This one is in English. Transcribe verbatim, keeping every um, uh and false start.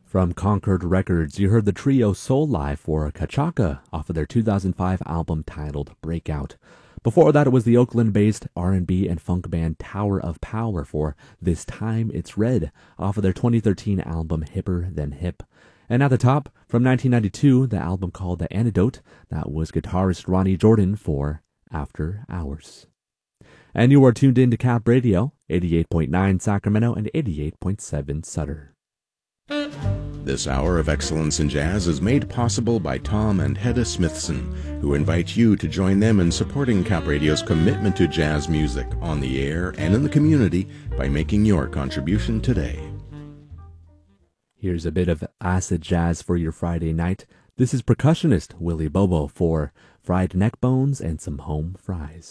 From Concord Records, you heard the trio Soul Live for Kachaka off of their two thousand five album titled Breakout. Before that, it was the Oakland-based R and B and funk band Tower of Power for This Time It's Red off of their twenty thirteen album Hipper Than Hip. And at the top, from nineteen ninety-two, the album called The Antidote, that was guitarist Ronnie Jordan for After Hours. And you are tuned in to Cap Radio, eighty-eight point nine Sacramento and eighty-eight point seven Sutter. This hour of excellence in jazz is made possible by Tom and Hedda Smithson, who invite you to join them in supporting Cap Radio's commitment to jazz music on the air and in the community by making your contribution today. Here's a bit of acid jazz for your Friday night. This is percussionist Willie Bobo for Fried Neck Bones and Some Home Fries.